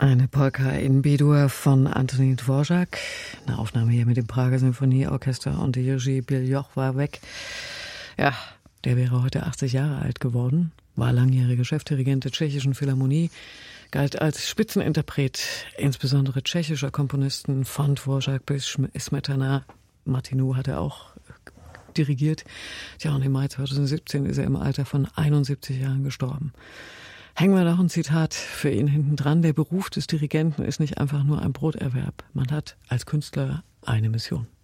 Eine Polka in B-Dur von Antonín Dvořák. Eine Aufnahme hier mit dem Prager Symphonieorchester und Jiří Běl'och war weg. Ja, der wäre heute 80 Jahre alt geworden, war langjähriger Chefdirigent der Tschechischen Philharmonie, galt als Spitzeninterpret insbesondere tschechischer Komponisten von Dvořák bis Smetana. Martinu hat er auch dirigiert. Tja, und im Mai 2017 ist er im Alter von 71 Jahren gestorben. Hängen wir noch ein Zitat für ihn hinten dran. Der Beruf des Dirigenten ist nicht einfach nur ein Broterwerb. Man hat als Künstler eine Mission.